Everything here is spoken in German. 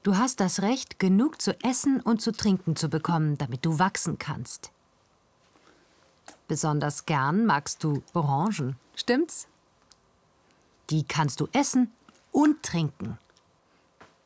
Du hast das Recht, genug zu essen und zu trinken zu bekommen, damit du wachsen kannst. Besonders gern magst du Orangen, stimmt's? Die kannst du essen und trinken.